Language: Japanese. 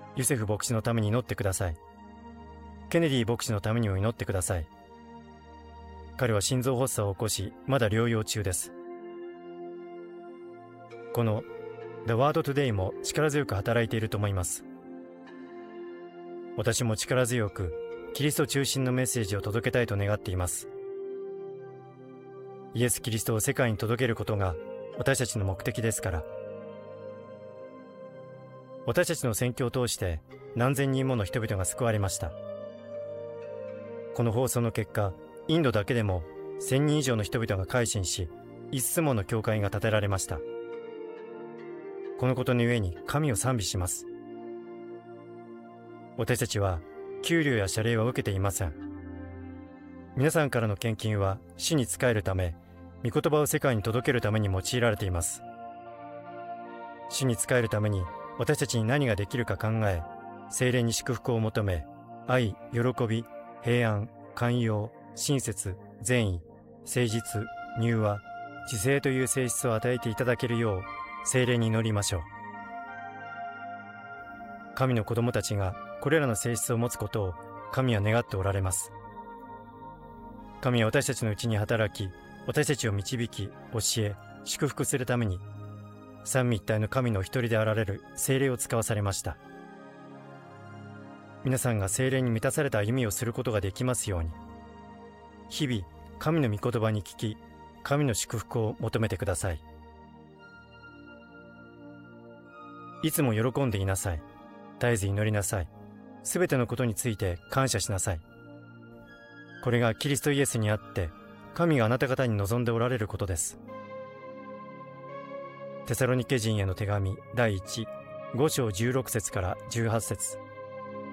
ユセフ牧師のために祈ってください。ケネディ牧師のためにも祈ってください。彼は心臓発作を起こし、まだ療養中です。この The Word Today も力強く働いていると思います。私も力強くキリスト中心のメッセージを届けたいと願っています。イエス・キリストを世界に届けることが私たちの目的ですから。私たちの宣教を通して何千人もの人々が救われました。この放送の結果、インドだけでも1000人以上の人々が改心し、5つもの教会が建てられました。このことのゆえに神を賛美します。私たちは給料や謝礼は受けていません。皆さんからの献金は主に仕えるため、御言葉を世界に届けるために用いられています。主に仕えるために私たちに何ができるか考え、聖霊に祝福を求め、愛、喜び、平安、寛容、親切、善意、誠実、柔和、知性という性質を与えていただけるよう聖霊に祈りましょう。神の子供たちがこれらの性質を持つことを神は願っておられます。神は私たちのうちに働き、私たちを導き、教え、祝福するために、三位一体の神のお一人であられる聖霊を使わされました。皆さんが聖霊に満たされた歩みをすることができますように、日々神の御言葉に聞き、神の祝福を求めてください。いつも喜んでいなさい。絶えず祈りなさい。すべてのことについて感謝しなさい。これがキリストイエスにあって、神があなた方に望んでおられることです。テサロニケ人への手紙第1、5章16節から18節。